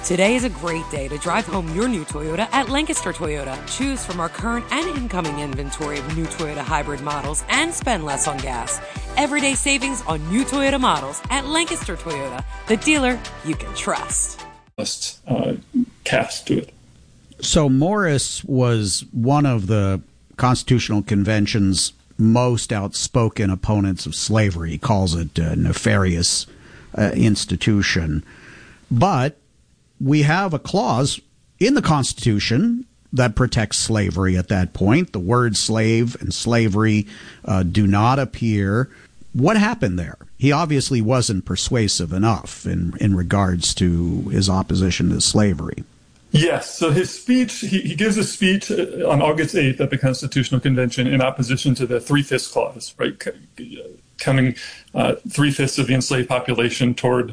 Today is a great day to drive home your new Toyota at Lancaster Toyota. Choose from our current and incoming inventory of new Toyota hybrid models and spend less on gas. Everyday savings on new Toyota models at Lancaster Toyota, the dealer you can trust. Cast to it. So Morris was one of the Constitutional Convention's most outspoken opponents of slavery. He calls it a nefarious institution. But we have a clause in the Constitution that protects slavery at that point. The words slave and slavery do not appear. What happened there? He obviously wasn't persuasive enough in regards to his opposition to slavery. Yes. So his speech, he gives a speech on August 8th at the Constitutional Convention in opposition to the Three-Fifths Clause, right? Counting 3/5 of the enslaved population toward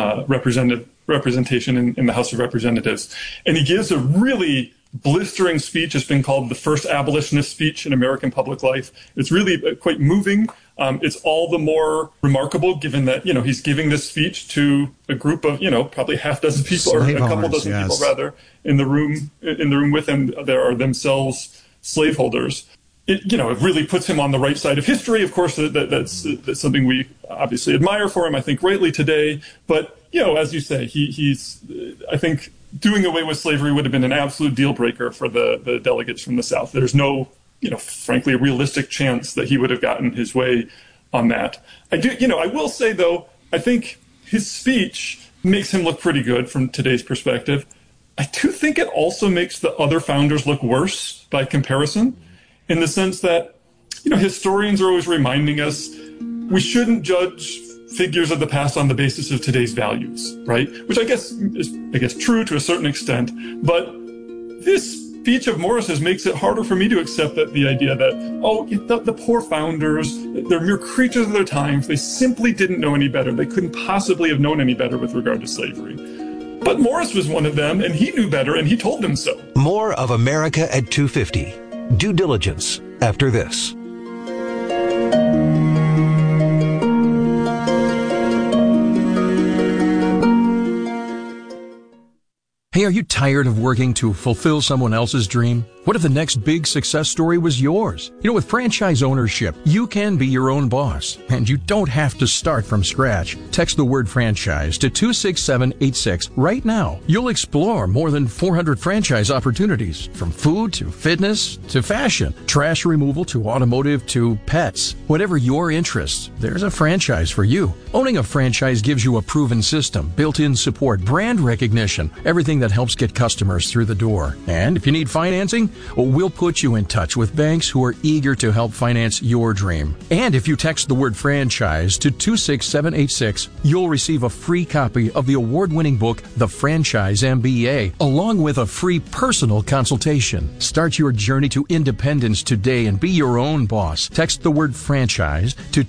representation in the House of Representatives. And he gives a really blistering speech. It's been called the first abolitionist speech in American public life. It's really quite moving. It's all the more remarkable given that, he's giving this speech to a group of, probably half dozen people or a couple dozen people rather in the room with him. There are themselves slaveholders. It really puts him on the right side of history. Of course, that's something we obviously admire for him, I think, rightly today. But, as you say, he's I think doing away with slavery would have been an absolute deal breaker for the delegates from the South. There's no, frankly, a realistic chance that he would have gotten his way on that. I will say, though, I think his speech makes him look pretty good from today's perspective. I do think it also makes the other founders look worse by comparison, in the sense that, historians are always reminding us we shouldn't judge figures of the past on the basis of today's values, right? Which I guess is true to a certain extent. But this speech of Morris's makes it harder for me to accept that the idea that, the poor founders, they're mere creatures of their times. They simply didn't know any better. They couldn't possibly have known any better with regard to slavery. But Morris was one of them, and he knew better, and he told them so. More of America at 2:50. Due diligence after this. Hey, are you tired of working to fulfill someone else's dream? What if the next big success story was yours? With franchise ownership, you can be your own boss, and you don't have to start from scratch. Text the word franchise to 26786 right now. You'll explore more than 400 franchise opportunities, from food to fitness to fashion, trash removal to automotive to pets. Whatever your interests, there's a franchise for you. Owning a franchise gives you a proven system, built-in support, brand recognition, everything that helps get customers through the door. And if you need financing, we'll put you in touch with banks who are eager to help finance your dream. And if you text the word franchise to 26786, you'll receive a free copy of the award-winning book, The Franchise MBA, along with a free personal consultation. Start your journey to independence today and be your own boss. Text the word franchise to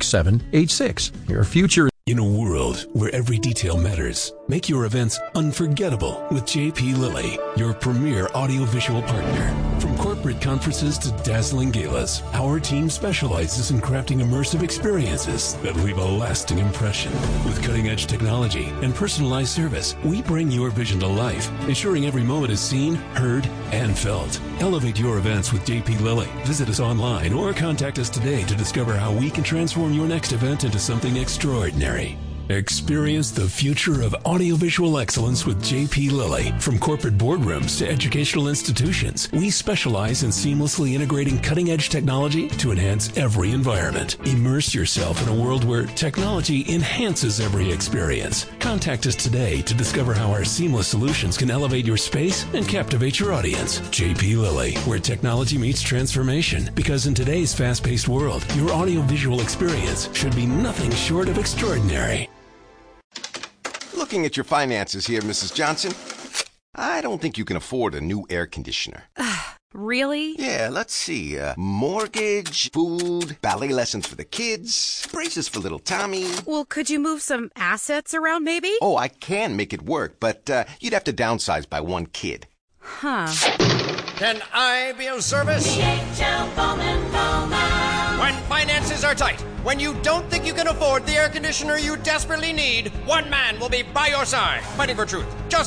26786. Your future. In a world where every detail matters, make your events unforgettable with J.P. Lilly, your premier audiovisual partner. From corporate conferences to dazzling galas, our team specializes in crafting immersive experiences that leave a lasting impression. With cutting-edge technology and personalized service, we bring your vision to life, ensuring every moment is seen, heard, and felt. Elevate your events with J.P. Lilly. Visit us online or contact us today to discover how we can transform your next event into something extraordinary. Experience the future of audiovisual excellence with J.P. Lilly. From corporate boardrooms to educational institutions, we specialize in seamlessly integrating cutting-edge technology to enhance every environment. Immerse yourself in a world where technology enhances every experience. Contact us today to discover how our seamless solutions can elevate your space and captivate your audience. J.P. Lilly, where technology meets transformation. Because in today's fast-paced world, your audiovisual experience should be nothing short of extraordinary. Looking at your finances here, Mrs. Johnson, I don't think you can afford a new air conditioner. Really? Yeah, let's see. Mortgage, food, ballet lessons for the kids, braces for little Tommy. Well, could you move some assets around, maybe? Oh, I can make it work, but you'd have to downsize by one kid. Huh. Can I be of service? DHL Bowman Bowman. When finances are tight, when you don't think you can afford the air conditioner you desperately need, one man will be by your side, fighting for truth, justice,